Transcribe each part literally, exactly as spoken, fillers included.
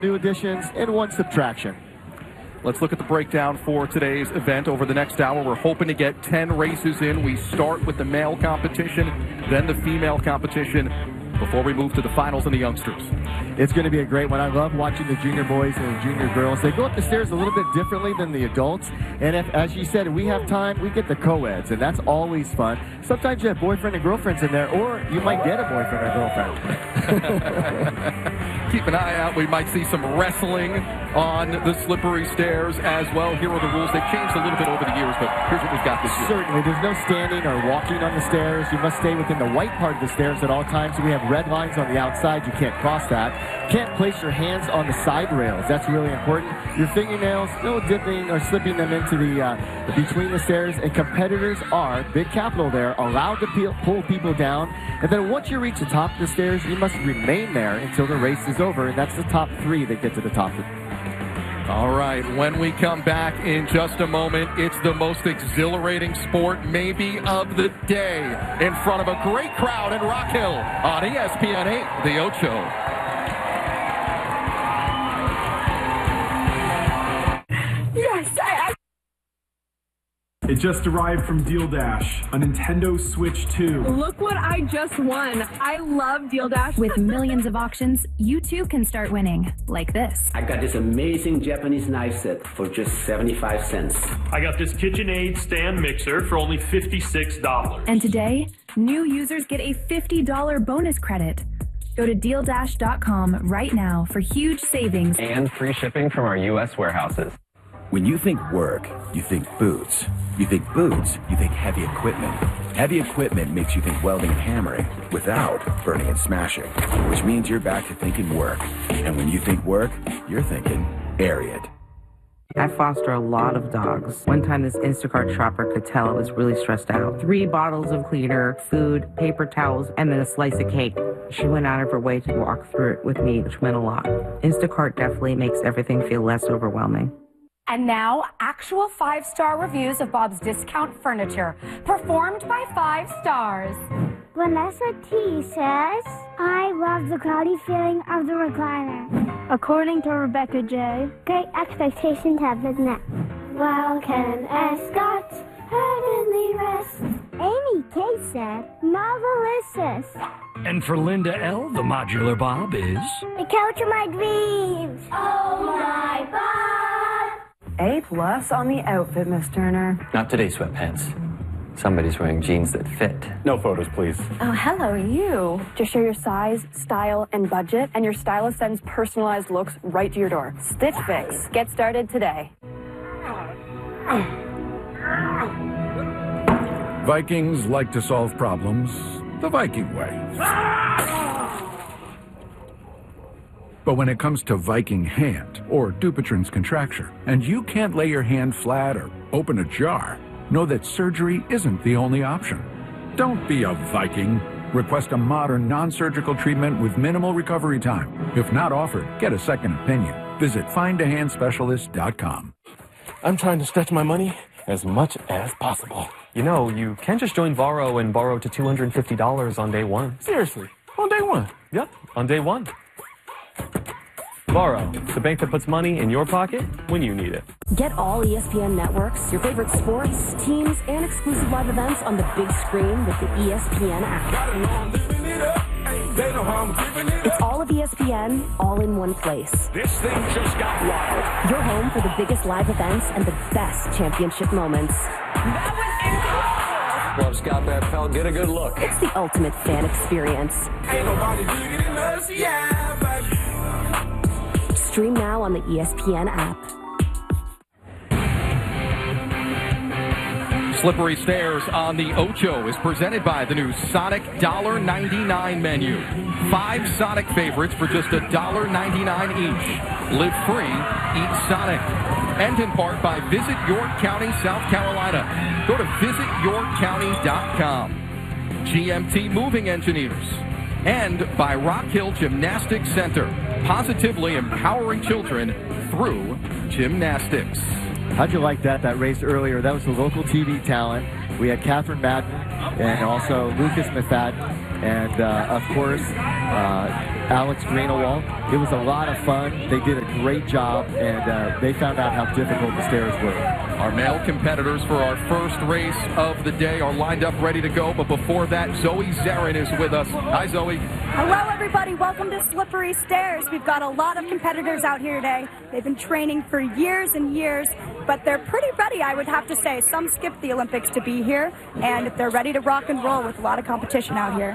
New additions and one subtraction. Let's look at the breakdown for today's event. Over the next hour, we're hoping to get ten races in. We start with the male competition, then the female competition, before we move to the finals and the youngsters. It's going to be a great one. I love watching the junior boys and the junior girls. They go up the stairs a little bit differently than the adults. And if, as you said, we have time, we get the co-eds, and that's always fun. Sometimes you have boyfriend and girlfriends in there, or you might get a boyfriend or girlfriend. Keep an eye out. We might see some wrestling on the slippery stairs as well. Here are the rules. They've changed a little bit over the years, but here's what we've got this year. Certainly. There's no standing or walking on the stairs. You must stay within the white part of the stairs at all times. We have red lines on the outside. You can't cross that. Can't place your hands on the side rails. That's really important. Your fingernails, no dipping or slipping them into the uh, between the stairs. And competitors are, big capital there, allowed to peel, pull people down. And then once you reach the top of the stairs, you must remain there until the race is over. And that's the top three that get to the top. All right, when we come back in just a moment, it's the most exhilarating sport maybe of the day in front of a great crowd in Rock Hill on E S P N eight, The Ocho. Yes, I, I It just arrived from Deal Dash, a Nintendo Switch two. Look what I just won. I love Deal Dash. With millions of auctions, you too can start winning, like this. I got this amazing Japanese knife set for just seventy-five cents. I got this KitchenAid stand mixer for only fifty-six dollars. And today, new users get a fifty dollar bonus credit. Go to deal dash dot com right now for huge savings and free shipping from our U S warehouses. When you think work, you think boots. You think boots, you think heavy equipment. Heavy equipment makes you think welding and hammering without burning and smashing, which means you're back to thinking work. And when you think work, you're thinking Ariat. I foster a lot of dogs. One time this Instacart shopper could tell I was really stressed out. Three bottles of cleaner, food, paper towels, and then a slice of cake. She went out of her way to walk through it with me, which meant a lot. Instacart definitely makes everything feel less overwhelming. And now, actual five-star reviews of Bob's Discount Furniture, performed by five stars. Vanessa T says, I love the cloudy feeling of the recliner. According to Rebecca J, great expectations have been met. Well, Ken S. got heavenly rest. Amy K said, marvelous. And for Linda L, the modular Bob is... the couch of my dreams. Oh, my Bob. A plus on the outfit, Miss Turner. Not today, sweatpants. Somebody's wearing jeans that fit. No photos, please. Oh, hello, you. Just share your size, style, and budget, and your stylist sends personalized looks right to your door. Stitch Fix. Get started today. Vikings like to solve problems the Viking way. But when it comes to Viking hand, or Dupuytren's contracture, and you can't lay your hand flat or open a jar, know that surgery isn't the only option. Don't be a Viking. Request a modern, non-surgical treatment with minimal recovery time. If not offered, get a second opinion. Visit find a hand specialist dot com. I'm trying to stretch my money as much as possible. You know, you can't just join Varo and borrow to two hundred fifty dollars on day one. Seriously, on day one? Yep, on day one. Varo, the bank that puts money in your pocket when you need it. Get all E S P N networks, your favorite sports, teams, and exclusive live events on the big screen with the E S P N app. It's all of E S P N, all in one place. This thing just got wild. Your home for the biggest live events and the best championship moments. Well, Scott That Pell, get a good look. It's the ultimate fan experience. Ain't nobody digging us, yeah, baby. Stream now on the E S P N app. Slippery Stairs on the Ocho is presented by the new Sonic one ninety-nine menu. Five Sonic favorites for just one ninety-nine each. Live free, eat Sonic. And in part by Visit York County, South Carolina. Go to visit york county dot com. G M T Moving Engineers. And by Rock Hill Gymnastics Center, positively empowering children through gymnastics. How'd you like that, that race earlier? That was the local T V talent. We had Catherine Madden and also Lucas Methad. And, uh, of course, uh, Alex Greenawalt. It was a lot of fun. They did a great job, and uh, they found out how difficult the stairs were. Our male competitors for our first race of the day are lined up, ready to go. But before that, Zoe Zarin is with us. Hi, Zoe. Hello, everybody. Welcome to Slippery Stairs. We've got a lot of competitors out here today. They've been training for years and years, but they're pretty ready, I would have to say. Some skipped the Olympics to be here, and they're ready to rock and roll with a lot of competition out here.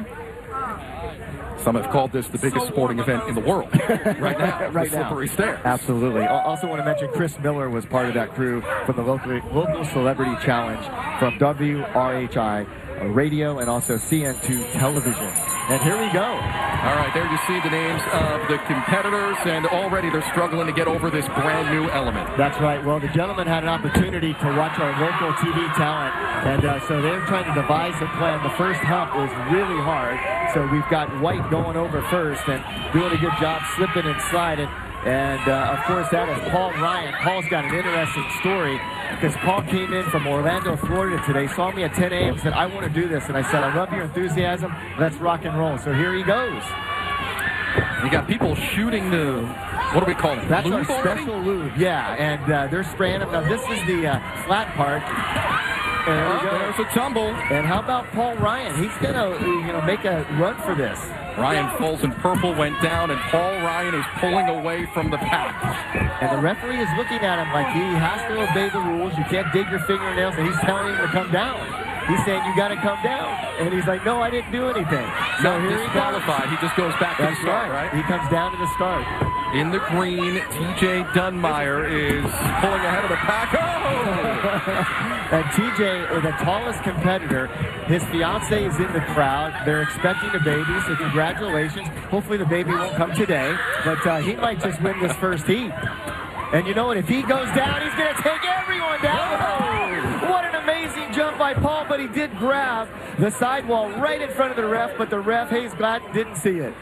Some have called this the biggest sporting event in the world right now, right the Slippery now. Stairs. Absolutely. I also want to mention Chris Miller was part of that crew from the local, local Celebrity Challenge from W R H I Radio and also C N two Television. And here we go. All right, there you see the names of the competitors, and already they're struggling to get over this brand new element. That's right. Well, the gentleman had an opportunity to watch our local T V talent, and uh, so they're trying to devise a plan. The first hump was really hard, so we've got White going over first and doing a good job slipping and sliding. And, uh, of course, that is Paul Ryan. Paul's got an interesting story because Paul came in from Orlando, Florida today, saw me at ten A M, said, I want to do this. And I said, I love your enthusiasm. Let's rock and roll. So here he goes. You got people shooting the, what do we call it? That's lube our special already? lube, yeah. And uh, they're spraying them. Now, this is the uh, flat part. There we Oh, go. there's a tumble. And how about Paul Ryan? He's going to, you know, make a run for this. Ryan Foles in purple went down, and Paul Ryan is pulling away from the pack. And the referee is looking at him like he has to obey the rules. You can't dig your fingernails, and he's telling him to come down. He's saying, you got to come down. And he's like, no, I didn't do anything. So Not here he disqualified. He just goes back to That's the start, right. right? He comes down to the start. In the green, T J Dunmeyer is pulling ahead of the pack. Oh! And T J is the tallest competitor. His fiance is in the crowd. They're expecting a baby, so congratulations. Hopefully the baby won't come today, but uh, he might just win this first heat. And you know what? If he goes down, he's going to take everyone down. Oh, what an amazing jump by Paul, but he did grab the sidewall right in front of the ref, but the ref, Hayes Gladden, didn't see it.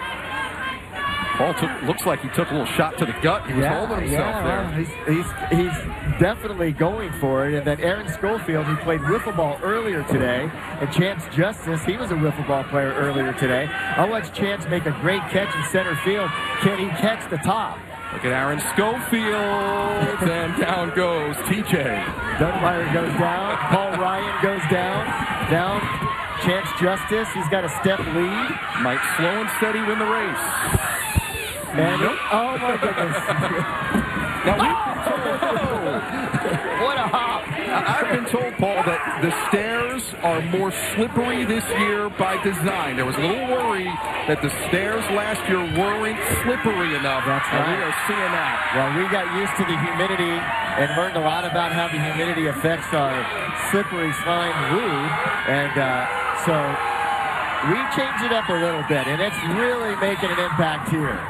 Paul took, looks like he took a little shot to the gut. He was yeah, holding himself yeah, there. Well, he's, he's, he's definitely going for it. And then Aaron Schofield, who played wiffle ball earlier today, and Chance Justice, he was a wiffle ball player earlier today. I'll watch Chance make a great catch in center field. Can he catch the top? Look at Aaron Schofield, and down goes T J. Dunmeyer goes down. Paul Ryan goes down. Down. Chance Justice, he's got a step lead. Might slow and steady win the race. And nope. Oh my goodness. Now we've been told, what a hop. I've been told, Paul, that the stairs are more slippery this year by design. There was a little worry that the stairs last year weren't slippery enough. That's right. And we are seeing that. Well, we got used to the humidity and learned a lot about how the humidity affects our slippery slime lube. And uh, so we changed it up a little bit, and it's really making an impact here.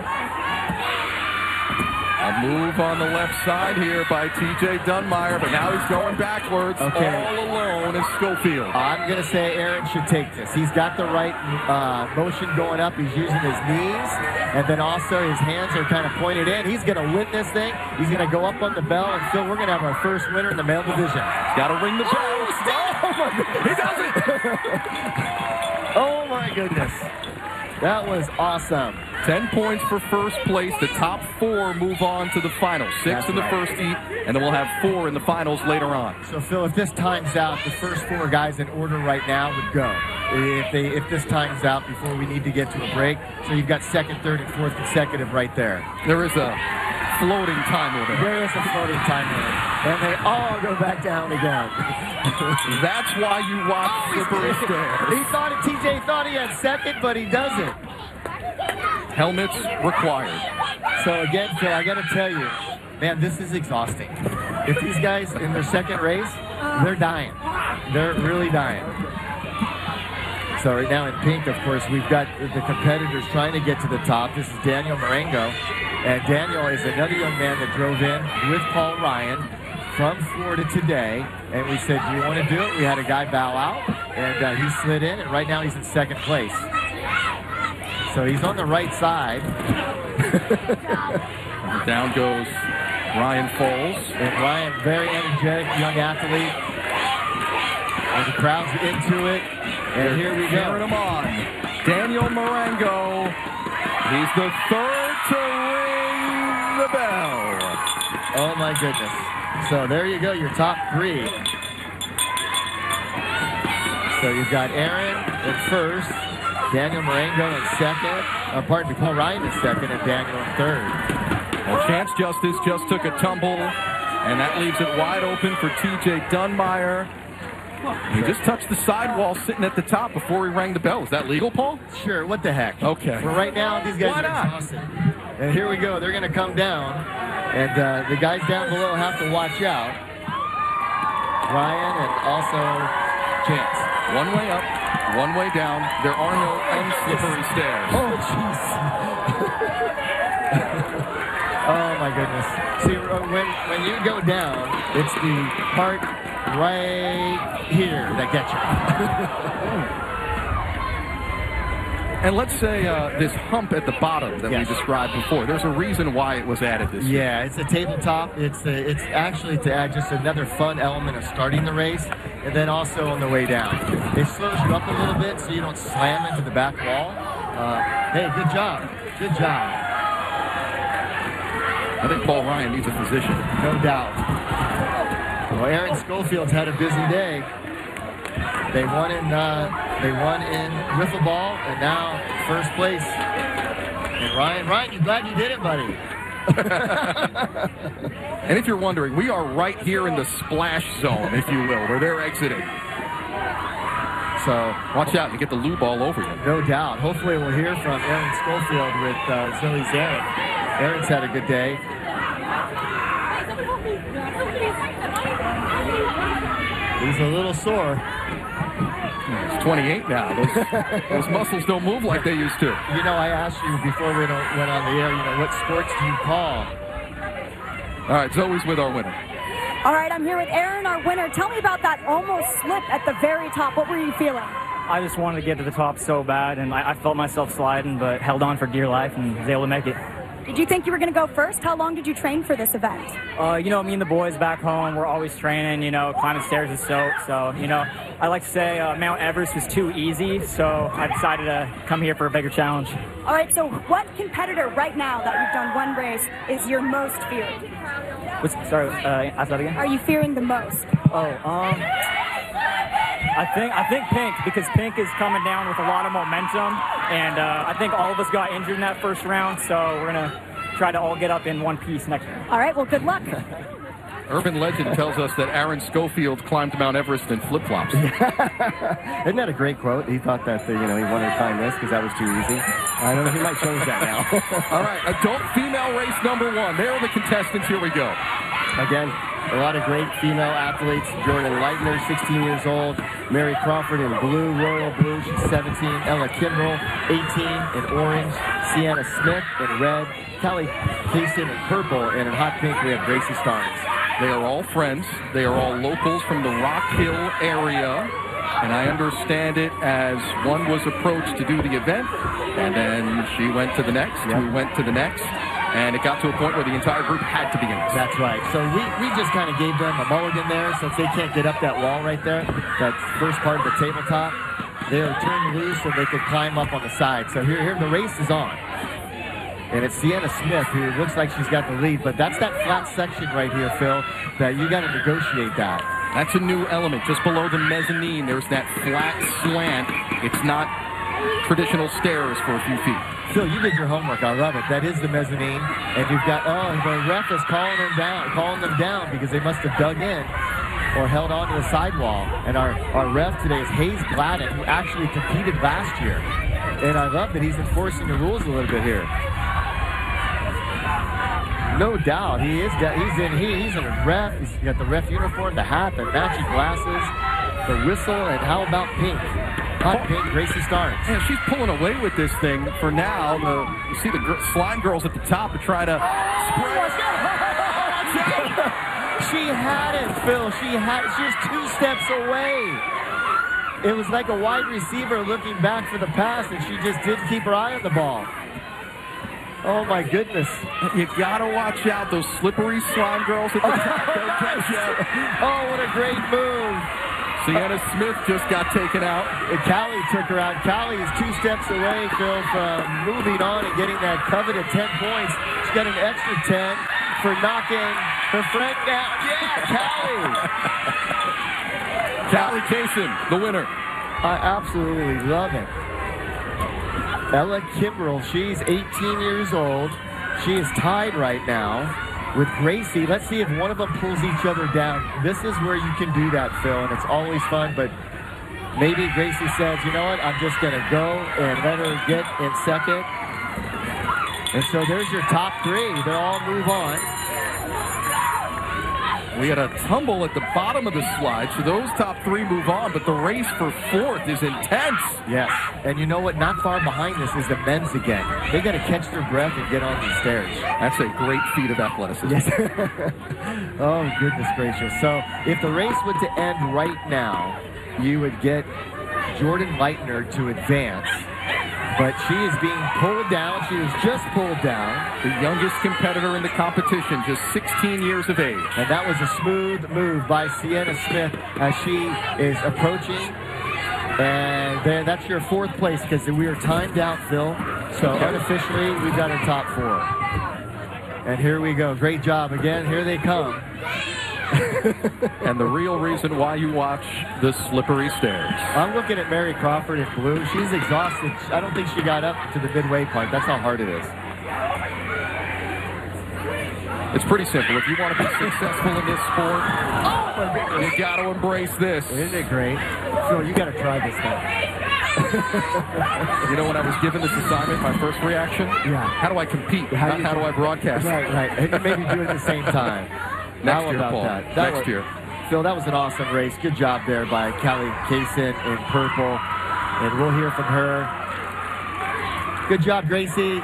A move on the left side here by T J Dunmeyer, but now he's going backwards. Okay. All alone is Schofield. I'm going to say Aaron should take this. He's got the right uh, motion going up. He's using his knees, and then also his hands are kind of pointed in. He's going to win this thing. He's going to go up on the bell, and Phil, we're going to have our first winner in the male division. Got to ring the bell. Oh, my goodness. He does it. Oh, my goodness. That was awesome. Ten points for first place. The top four move on to the finals. Six That's in the right. first heat, and then we'll have four in the finals later on. So, Phil, if this times out, the first four guys in order right now would go. If they, if this times out before we need to get to a break. So you've got second, third, and fourth consecutive right there. There is a floating time limit. There is a floating time limit. And they all go back down again. That's why you watch Slippery Stairs. He thought it, T J thought he had second, but he doesn't. Helmets required. So again, Phil, I got to tell you, man, this is exhausting. If these guys in their second race, they're dying. They're really dying. So right now in pink, of course, we've got the competitors trying to get to the top. This is Daniel Marengo. And Daniel is another young man that drove in with Paul Ryan from Florida today. And we said, do you want to do it? We had a guy bow out, and uh, he slid in, and right now he's in second place. So he's on the right side. Down goes Ryan Foles. And Ryan, very energetic young athlete. And the crowd's into it. And here we go. Cheering him on. Daniel Marengo He's the third to ring the bell. Oh, my goodness. So there you go, your top three. So you've got Aaron at first, Daniel Marengo in second, uh, pardon me, Paul Ryan in second, and Daniel in third. Well, Chance Justice just took a tumble, and that leaves it wide open for T J Dunmeyer. He just touched the sidewall sitting at the top before he rang the bell. Is that legal, Paul? Sure, what the heck. Okay. Well, right now, these guys Why are not? exhausted. And here we go. They're going to come down, and uh, the guys down below have to watch out. Ryan and also Chance. One way up, one way down. There are no unslippery stairs. Oh, jeez. Oh, my goodness. See, when, when you go down, it's the part right here that gets you. And let's say uh, this hump at the bottom that Yes. we described before, there's a reason why it was added this year. Yeah, it's a tabletop. It's a, it's actually to add just another fun element of starting the race, and then also on the way down. It slows you up a little bit so you don't slam into the back wall. Uh, hey, good job. Good job. I think Paul Ryan needs a physician. No doubt. Well, Aaron Schofield's had a busy day. They won in uh, they won in wiffle ball, and now first place. And Ryan, Ryan, you glad you did it, buddy? And if you're wondering, we are right here in the splash zone, if you will, where they're exiting. So watch out, you get the lube all over you. No doubt. Hopefully we'll hear from Aaron Schofield with uh, Zoe Zarin. Aaron's had a good day. He's a little sore. He's twenty-eight now. Those, those muscles don't move like they used to. You know, I asked you before we went on the air, you know, what sports do you call? All right, Zoe's with our winner. All right, I'm here with Aaron, our winner. Tell me about that almost slip at the very top. What were you feeling? I just wanted to get to the top so bad, and I, I felt myself sliding, but held on for dear life and was able to make it. Did you think you were going to go first? How long did you train for this event? Uh, you know, me and the boys back home, we're always training, you know, climbing stairs is so, so, you know, I like to say uh, Mount Everest was too easy, so I decided to come here for a bigger challenge. All right, so what competitor right now that you've done one race is your most feared? What's, sorry, uh, ask that again? Are you fearing the most? Oh, um, I think I think Pink, because Pink is coming down with a lot of momentum, and uh, I think all of us got injured in that first round, so we're going to try to all get up in one piece next year. All right, well, good luck. Urban legend tells us that Aaron Schofield climbed Mount Everest in flip-flops. Isn't that a great quote? He thought that, uh, you know, he wanted to climb this because that was too easy. I don't know, he might change that now. All right, adult female race number one. There are the contestants. Here we go. Again, a lot of great female athletes. Jordan Leitner, sixteen years old. Mary Crawford in blue, royal blue, she's seventeen. Ella Kimbrell, eighteen, in orange. Sienna Smith in red. Kelly Kaysen in purple. And in hot pink, we have Gracie Starnes. They are all friends. They are all locals from the Rock Hill area. And I understand it as one was approached to do the event, and then she went to the next, Yep. who went to the next, and it got to a point where the entire group had to be in it. That's right. So we, we just kind of gave them a mulligan there since they can't get up that wall right there, that first part of the tabletop. They are turned loose so they could climb up on the side. So here, here the race is on. And it's Sienna Smith, who looks like she's got the lead, but that's that flat section right here, Phil, that you got to negotiate that. That's a new element. Just below the mezzanine, there's that flat slant. It's not traditional stairs for a few feet. Phil, you did your homework. I love it. That is the mezzanine. And you've got, oh, the ref is calling them down, calling them down because they must have dug in or held onto the sidewall. And our, our ref today is Hayes Gladden, who actually competed last year. And I love that he's enforcing the rules a little bit here. No doubt, he is. He's in. He, he's in a ref. He's got the ref uniform, the hat, the matching glasses, the whistle, and how about Pink? Hot Pink, Gracie Starnes. Yeah, she's pulling away with this thing for now. The, you see the gr- slime girls at the top to try to. She had it, Phil. She had. She was two steps away. It was like a wide receiver looking back for the pass, and she just didn't keep her eye on the ball. Oh, my goodness. You got to watch out. Those slippery slime girls at the top. They'll catch you. Oh, what a great move. Sienna Smith just got taken out. And Callie took her out. Callie is two steps away, Phil, from moving on and getting that coveted ten points. She's got an extra ten for knocking her friend down. Yeah, Callie. Callie Kaysen, the winner. I absolutely love it. Ella Kimbrell, she's eighteen years old. She is tied right now with Gracie. Let's see if one of them pulls each other down. This is where you can do that, Phil, and it's always fun, but maybe Gracie says, you know what, I'm just going to go and let her get in second. And so there's your top three. They'll all move on. We had a tumble at the bottom of the slide, so those top three move on, but the race for fourth is intense. Yes, and you know what? Not far behind this is the men's again. They got to catch their breath and get on these stairs. That's a great feat of athleticism. Yes. Oh, goodness gracious. So if the race were to end right now, you would get Jordan Leitner to advance. But she is being pulled down. She was just pulled down. The youngest competitor in the competition, just sixteen years of age. And that was a smooth move by Sienna Smith as she is approaching. And there, that's your fourth place because we are timed out, Phil. So unofficially, we've got our top four. And here we go. Great job again. Here they come. And the real reason why you watch the slippery stairs. I'm looking at Mary Crawford in blue. She's exhausted. I don't think she got up to the midway part. That's how hard it is. It's pretty simple. If you want to be successful in this sport, oh, you got to embrace this. Isn't it great? Phil, you got to try this thing. You know, when I was given this assignment, my first reaction, yeah. How do I compete? How Not do you how do I broadcast? Right, right. And maybe do it at the same time. Next How year, about Paul. that? that Next was, year. Phil, that was an awesome race. Good job there by Callie Kaysen in purple. And we'll hear from her. Good job, Gracie.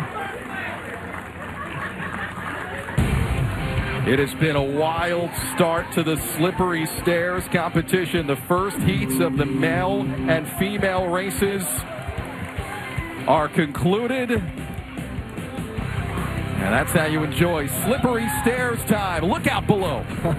It has been a wild start to the slippery stairs competition. The first heats of the male and female races are concluded. And that's how you enjoy slippery stairs time. Look out below.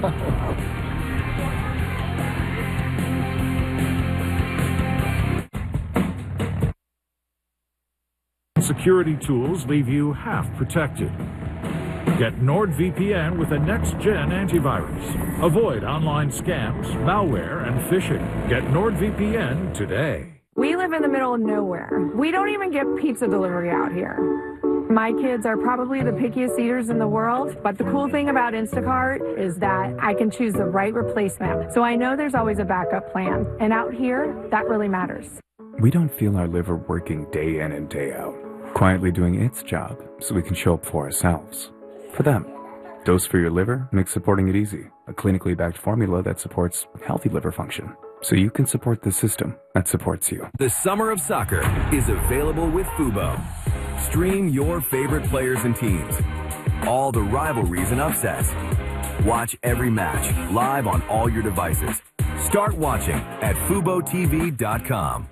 Security tools leave you half protected. Get NordVPN with a next-gen antivirus. Avoid online scams, malware, and phishing. Get NordVPN today. We live in the middle of nowhere. We don't even get pizza delivery out here. My kids are probably the pickiest eaters in the world, but the cool thing about Instacart is that I can choose the right replacement. So I know there's always a backup plan. And out here, that really matters. We don't feel our liver working day in and day out, quietly doing its job so we can show up for ourselves. For them. Dose for your liver makes supporting it easy. A clinically backed formula that supports healthy liver function. So you can support the system that supports you. The Summer of Soccer is available with Fubo. Stream your favorite players and teams. All the rivalries and upsets. Watch every match live on all your devices. Start watching at fubo t v dot com.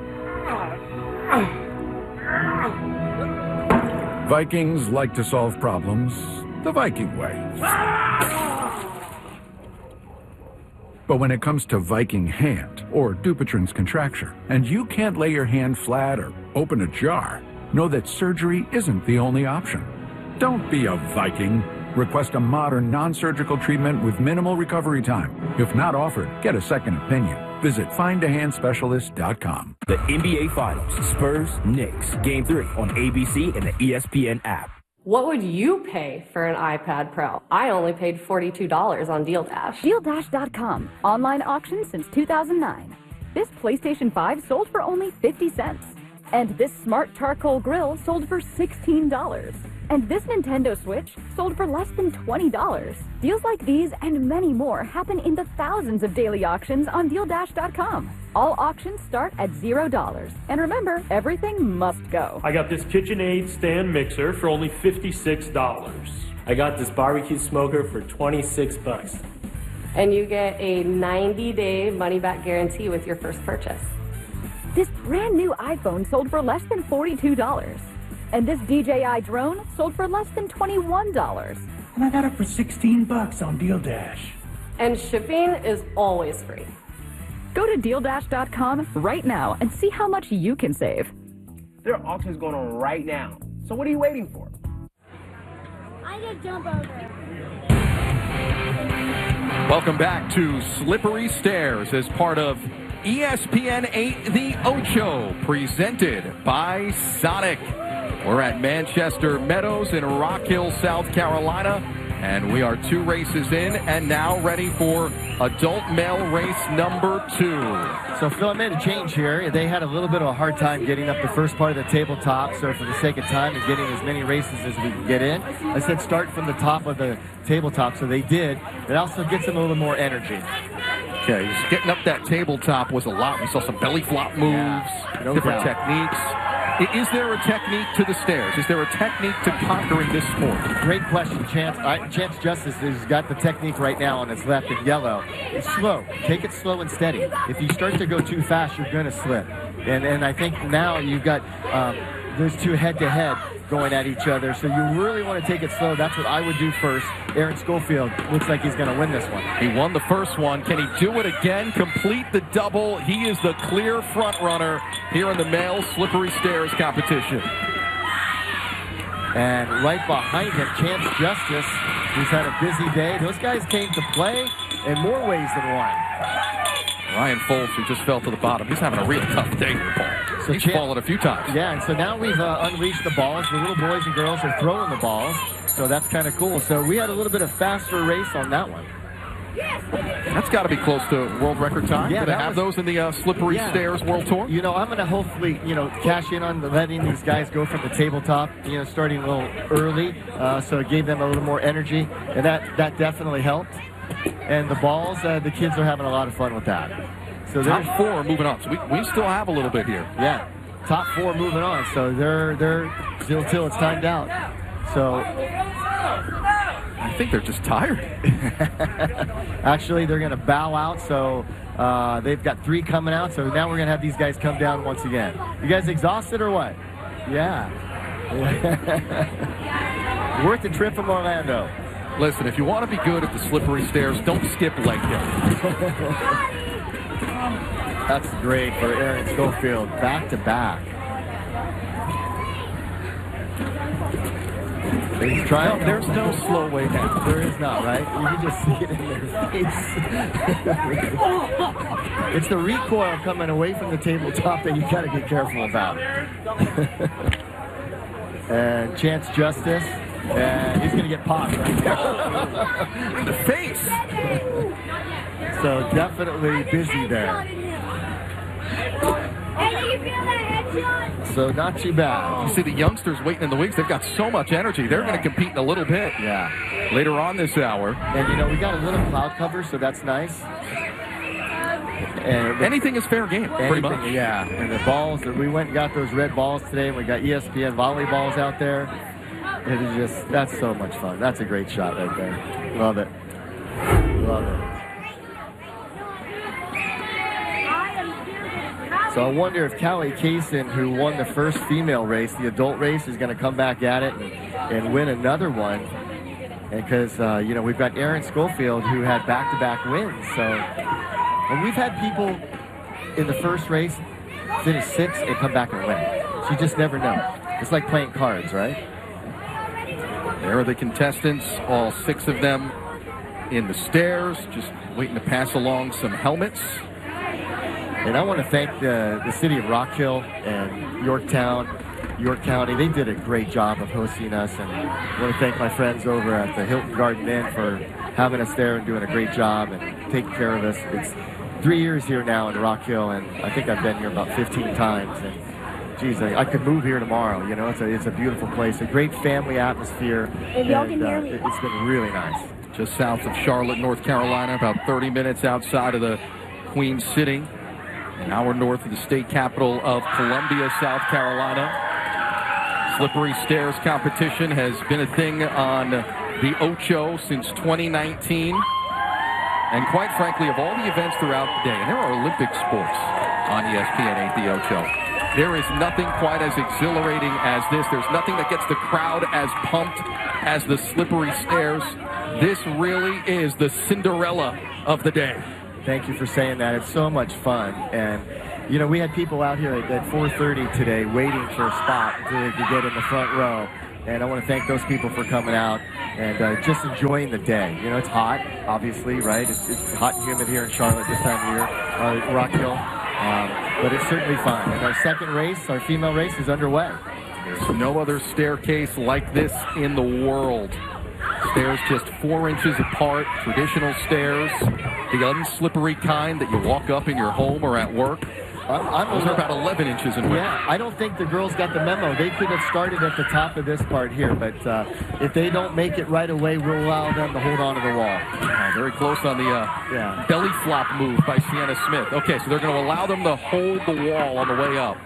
Vikings like to solve problems the Viking way. But when it comes to Viking hand, or Dupuytren's contracture, and you can't lay your hand flat or open a jar, know that surgery isn't the only option. Don't be a Viking. Request a modern, non-surgical treatment with minimal recovery time. If not offered, get a second opinion. Visit find a hand specialist dot com. The N B A Finals, Spurs, Knicks, Game three on A B C and the E S P N app. What would you pay for an iPad Pro? I only paid forty-two dollars on Deal Dash. Deal Dash dot com. Online auction since two thousand nine. This PlayStation five sold for only fifty cents. And this smart charcoal grill sold for sixteen dollars. And this Nintendo Switch sold for less than twenty dollars. Deals like these and many more happen in the thousands of daily auctions on Deal Dash dot com. All auctions start at zero dollars. And remember, everything must go. I got this KitchenAid stand mixer for only fifty-six dollars. I got this barbecue smoker for twenty-six bucks. And you get a ninety day money-back guarantee with your first purchase. This brand new iPhone sold for less than forty-two dollars. And this D J I drone sold for less than twenty-one dollars. And I got it for sixteen bucks on Deal Dash. And shipping is always free. Go to deal dash dot com right now and see how much you can save. There are auctions going on right now. So what are you waiting for? I get jump over. Welcome back to Slippery Stairs as part of E S P N eight The Ocho, presented by Sonic. We're at Manchester Meadows in Rock Hill, South Carolina, and we are two races in and now ready for adult male race number two. So Phil, I made a change here. They had a little bit of a hard time getting up the first part of the tabletop, so for the sake of time and getting as many races as we can get in, I said start from the top of the tabletop, so they did. It also gets them a little more energy. Okay, just getting up that tabletop was a lot. We saw some belly flop moves, yeah, no different doubt. techniques. Is there a technique to the stairs? Is there a technique to conquering this sport? Great question, Chance. I, Chance Justice has got the technique right now on his left in yellow. It's slow. Take it slow and steady. If you start to go too fast, you're going to slip. And and I think now you've got um, those two head-to-head going at each other, so you really want to take it slow. That's what I would do first. Aaron Schofield looks like he's going to win this one. He won the first one. Can he do it again? Complete the double. He is the clear front runner here in the male slippery stairs competition. And right behind him, Chance Justice, who's had a busy day. Those guys came to play in more ways than one. Ryan Foltz, who just fell to the bottom, he's having a real tough day here, Paul. So he's Chance, fallen a few times. Yeah, and so now we've uh, unleashed the balls. The little boys and girls are throwing the balls, so that's kind of cool. So we had a little bit of faster race on that one. That's got to be close to world record time. Yeah, Going to have was, those in the uh, Slippery yeah. Stairs World Tour? You know, I'm going to hopefully, you know, cash in on the letting these guys go from the tabletop, you know, starting a little early, uh, so it gave them a little more energy, and that, that definitely helped. And the balls, uh, the kids are having a lot of fun with that. So top four moving on. So we, we still have a little bit here. Yeah, top four moving on. So they're they're still till it's timed out. So I think they're just tired. Actually, they're going to bow out. So uh, they've got three coming out. So now we're going to have these guys come down once again. You guys exhausted or what? Yeah. Worth the trip from Orlando. Listen, if you want to be good at the slippery stairs, don't skip leg day. That's great for Aaron Schofield, back to back. He's trying. No, there's no slow way down. There is not, right? You can just see it in their face. It's the recoil coming away from the tabletop that you got to get careful about. And Chance Justice, and he's going to get popped right there. In the face. So definitely busy there. So not too bad. You see the youngsters waiting in the wings. They've got so much energy. They're yeah. going to compete in a little bit. Yeah. Later on this hour. And, you know, we got a little cloud cover, so that's nice. And anything is fair game, anything, pretty much. Yeah. And the balls, we went and got those red balls today. We got E S P N volleyballs out there. It is just, that's so much fun. That's a great shot right there. Love it. Love it. So I wonder if Callie Kaysen, who won the first female race, the adult race, is going to come back at it and, and win another one. And because, uh, you know, we've got Aaron Schofield, who had back-to-back wins. So and we've had people in the first race finish sixth and come back and win. So you just never know. It's like playing cards, right? There are the contestants, all six of them in the stairs, just waiting to pass along some helmets. And I want to thank the, the city of Rock Hill and Yorktown, York County. They did a great job of hosting us. And I want to thank my friends over at the Hilton Garden Inn for having us there and doing a great job and taking care of us. It's three years here now in Rock Hill, and I think I've been here about fifteen times. And geez, I, I could move here tomorrow. You know, it's a, it's a beautiful place, a great family atmosphere. If y'all can hear me. Uh, it's been really nice. Just south of Charlotte, North Carolina, about thirty minutes outside of the Queen City. An hour north of the state capital of Columbia, South Carolina. Slippery stairs competition has been a thing on the Ocho since twenty nineteen. And quite frankly, of all the events throughout the day, and there are Olympic sports on E S P N eight The Ocho, there is nothing quite as exhilarating as this. There's nothing that gets the crowd as pumped as the slippery stairs. This really is the Cinderella of the day. Thank you for saying that. It's so much fun. And, you know, we had people out here at, at four thirty today waiting for a spot until they could get in the front row. And I want to thank those people for coming out and uh, just enjoying the day. You know, it's hot, obviously, right? It's, it's hot and humid here in Charlotte this time of year, uh, Rock Hill. Um, but it's certainly fun. And our second race, our female race, is underway. There's no other staircase like this in the world. Stairs just four inches apart, traditional stairs, the unslippery kind that you walk up in your home or at work. I'm, I'm Those are about eleven inches in width. Yeah, I don't think the girls got the memo. They could have started at the top of this part here, but uh, if they don't make it right away, we'll allow them to hold on to the wall. Uh, very close on the uh, yeah. belly flop move by Sienna Smith. Okay, so they're going to allow them to hold the wall on the way up.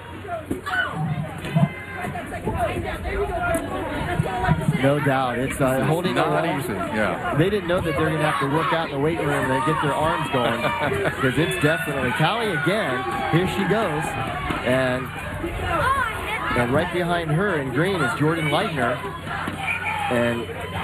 No doubt. It's uh, holding not the wall. easy. Yeah. They didn't know that they're going to have to work out in the weight room to get their arms going because it's definitely. Callie again. Here she goes. And, and right behind her in green is Jordan Leitner. And,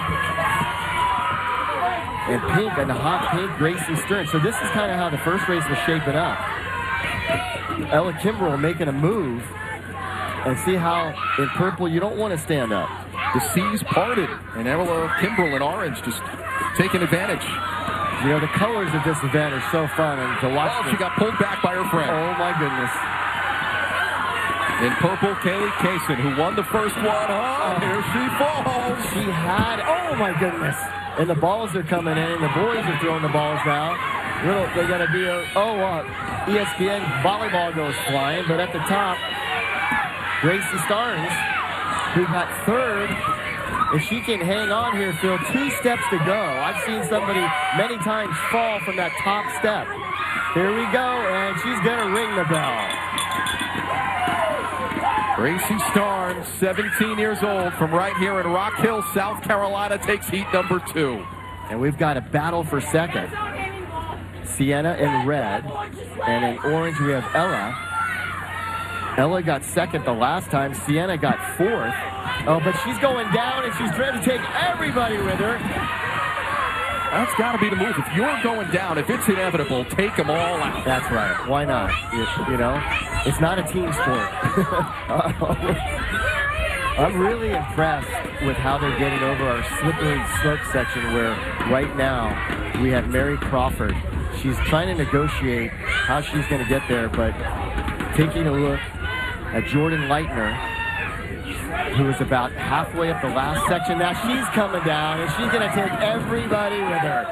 and pink, and the hot pink, Gracie Stern. So this is kind of how the first race was shaping up. Ella Kimbrell making a move. And see how in purple you don't want to stand up. The seas parted, and Ella Kimbrell in orange just taking advantage. You know, the colors of this event are so fun, and to watch. Oh, she got pulled back by her friend. Oh, my goodness. In purple, Kaylee Kaysen, who won the first one. Oh, here she falls. She had, oh, my goodness. And the balls are coming in, and the boys are throwing the balls now. Little, they got to be a, oh, uh, E S P N volleyball goes flying, but at the top, Gracie Starnes, who got third. If she can hang on here, Phil, two steps to go. I've seen somebody many times fall from that top step. Here we go, and she's going to ring the bell. Gracie Starnes, seventeen years old, from right here in Rock Hill, South Carolina, takes heat number two. And we've got a battle for second. Sienna in red, and in orange we have Ella. Ella got second the last time. Sienna got fourth. Oh, but she's going down, and she's trying to take everybody with her. That's got to be the move. If you're going down, if it's inevitable, take them all out. That's right. Why not? You, you know, it's not a team sport. I'm really impressed with how they're getting over our slippery slope section where right now we have Mary Crawford. She's trying to negotiate how she's going to get there, but taking a look at Jordan Leitner, who is about halfway up the last section. Now she's coming down, and she's going to take everybody with her.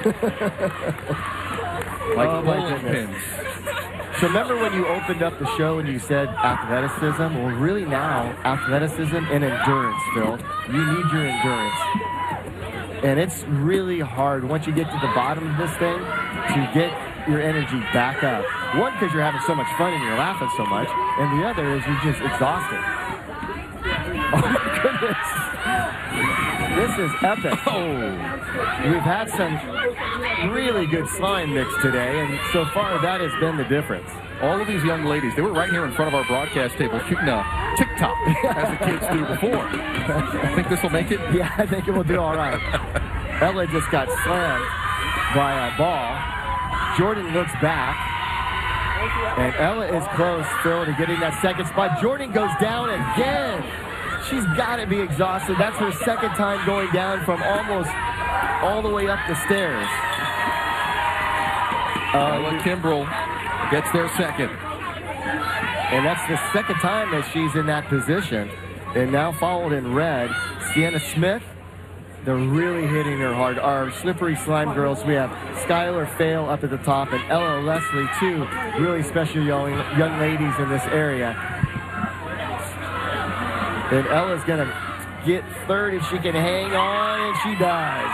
Like oh, my goodness. Pins. So remember when you opened up the show and you said athleticism? Well, really now, athleticism and endurance, Phil. You need your endurance. And it's really hard once you get to the bottom of this thing to get your energy back up. One, because you're having so much fun and you're laughing so much, and the other is you're just exhausted. Oh my goodness. This is epic. Oh. We've had some really good slime mix today, and so far that has been the difference. All of these young ladies, they were right here in front of our broadcast table shooting a TikTok, as the kids do before. I think this will make it? Yeah, I think it will do all right. Ella just got slammed by a ball. Jordan looks back, and Ella is close, Phil, to getting that second spot. Jordan goes down again. She's got to be exhausted. That's her second time going down from almost all the way up the stairs. Uh, Ella Kimbrell gets there second. And that's the second time that she's in that position. And now followed in red, Sienna Smith. They're really hitting her hard. Our slippery slime girls, we have Skylar Fail up at the top and Ella Leslie, two really special young, young ladies in this area. And Ella's going to get third if she can hang on, and she does.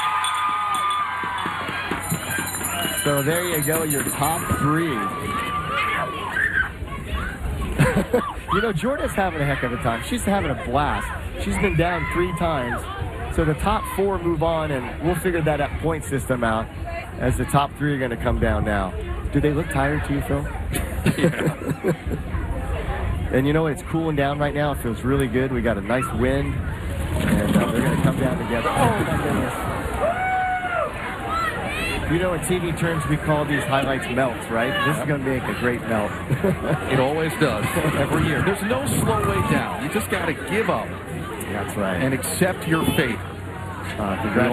So there you go, your top three. You know, Jordan's having a heck of a time. She's having a blast. She's been down three times. So the top four move on, and we'll figure that out, point system out as the top three are going to come down now. Do they look tired to you, Phil? Yeah. And you know, it's cooling down right now. It feels really good. We got a nice wind, and uh, they're going to come down together. Oh, my goodness. You know, in T V terms, we call these highlights melts, right? This is going to make a great melt. It always does, every year. There's no slow way down. You just got to give up. That's right. And accept your fate. Uh,